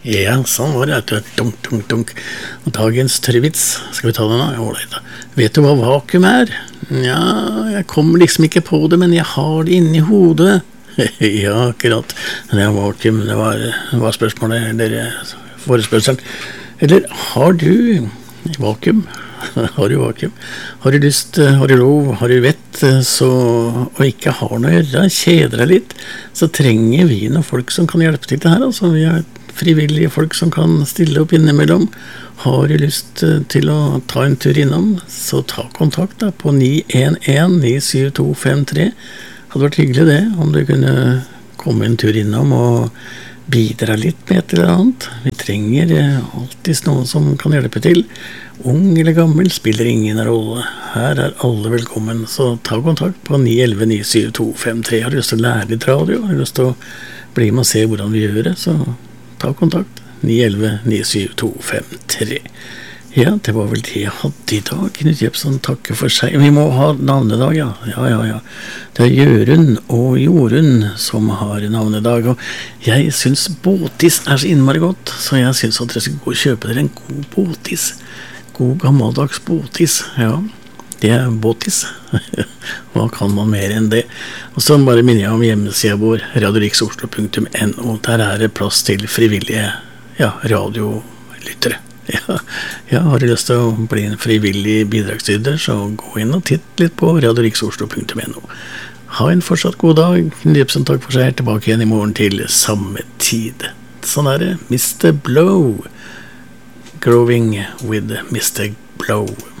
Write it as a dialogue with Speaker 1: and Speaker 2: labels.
Speaker 1: Ja, sånn var det. Dunk, dunk, dunk. Og dagens tørrvits, skal vi ta den da? Ålreit da. Vet du hva vakuum er? Ja, jeg kommer liksom ikke på det, men jeg har det inni hodet. Ja, akkurat. Det er vakuum, det var spørsmålet, eller forespørselen. Eller, har du vakuum? Har du vakuum? Har du lyst, har du lov, har du vett, og ikke har noe å gjøre, kjeder deg litt, så trenger vi noen folk som kan hjelpe til det her, altså. Vi har frivillige folk som kan stille opp innimellom. Har du lyst til å ta en tur innom, så ta kontakt da på 911-97253. Hadde vært hyggelig det, om du kunne komme en tur innom og bidra litt med et eller annet. Vi trenger alltid noen som kan hjelpe til. Ung eller gammel spiller ingen rolle. Her er alle velkommen, så ta kontakt på 911-97253. Har du lyst til å lære litt radio? Har du lyst til å bli med og se hvordan vi gjør det, så ta kontakt. 911-97253. Ja, det var vel det jeg hadde i dag. Knut Jepsen takker for seg. Vi må ha navnedag, ja. Ja. Det er Jørund og Jorunn som har navnedag, og jeg synes båtis er så innmari godt, så jeg synes at dere skal gå og kjøpe dere en god båtis. God gammeldags båtis, ja. Det er båtis. Hva kan man mer enn det? Og så bare minner jeg om hjemmesiden vår, radioriksoslo.no. Der er det plass til frivillige, radiolyttere. Ja, har du lyst til å bli en frivillig bidragsyter, så gå inn og titt litt på radioriksoslo.no. Ha en fortsatt god dag. Jepsen takk for seg, tilbake igjen i morgen til samme tid. Sånn er det. Mr. Blow. Growing with Mr. Blow.